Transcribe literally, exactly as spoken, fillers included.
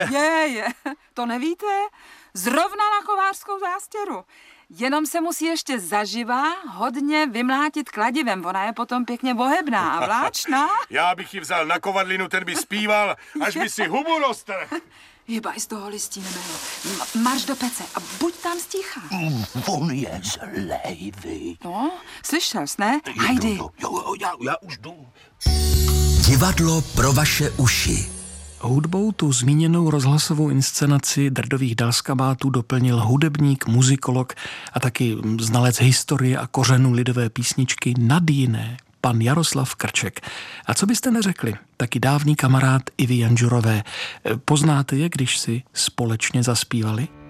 Je, je, to nevíte? Zrovna na kovářskou zástěru. Jenom se musí ještě zaživa hodně vymlátit kladivem. Ona je potom pěkně bohebná a vláčná. Já bych ji vzal na kovadlinu, ten by zpíval, až by si hubu roztrhl. Hybaj z toho listí, Nemelo. M- marš do pece a buď tam stíchá. Mm, on je zlej, vy. No, slyšel jsi, ne? Hajdy. Jo, jo, já, já už jdu. Divadlo pro vaše uši. Hudbou tu zmíněnou rozhlasovou inscenaci Drdových dalskabátů doplnil hudebník, muzikolog a taky znalec historie a kořenů lidové písničky nad jiné, pan Jaroslav Krček. A co byste neřekli, taky dávný kamarád Ivy Janžurové. Poznáte je, když si společně zaspívali?